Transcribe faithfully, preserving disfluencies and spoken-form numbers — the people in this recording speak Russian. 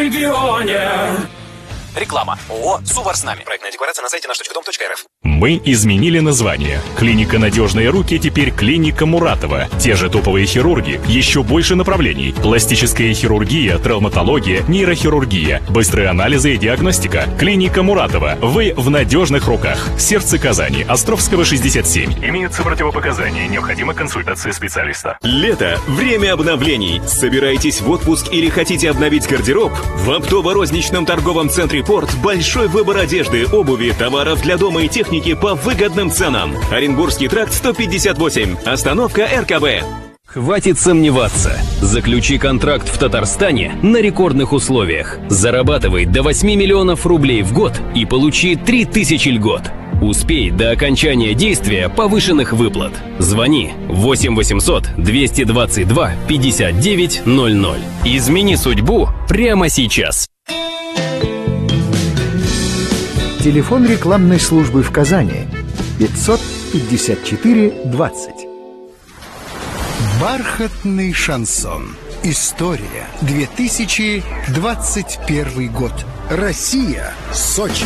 регионе. Реклама. ООО «Сувар с нами». Проектная декларация на сайте наш точка дом точка эр эф. Мы изменили название. Клиника «Надежные руки» теперь клиника Муратова. Те же топовые хирурги, еще больше направлений. Пластическая хирургия, травматология, нейрохирургия, быстрые анализы и диагностика. Клиника Муратова. Вы в надежных руках. Сердце Казани. Островского, шестьдесят семь. Имеются противопоказания. Необходима консультация специалиста. Лето. Время обновлений. Собираетесь в отпуск или хотите обновить гардероб? В оптово-розничном торговом центре «Порт» большой выбор одежды, обуви, товаров для дома и техники по выгодным ценам. Оренбургский тракт сто пятьдесят восемь. Остановка эр ка бэ. Хватит сомневаться. Заключи контракт в Татарстане на рекордных условиях. Зарабатывай до восьми миллионов рублей в год и получи три тысячи льгот. Успей до окончания действия повышенных выплат. Звони восемь восемьсот двести двадцать два пятьдесят девять ноль ноль. Измени судьбу прямо сейчас. Телефон рекламной службы в Казани пятьсот пятьдесят четыре двадцать. Бархатный шансон. История. две тысячи двадцать первый год. Россия. Сочи.